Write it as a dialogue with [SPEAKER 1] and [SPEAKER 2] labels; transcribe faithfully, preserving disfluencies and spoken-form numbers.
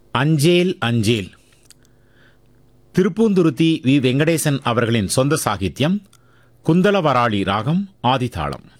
[SPEAKER 1] அஞ்சேல் அஞ்சேல். திருப்பூந்துருத்தி வி வெங்கடேசன் அவர்களின் சொந்த சாகித்யம். குந்தலவராளி ராகம் ஆதிதாளம்.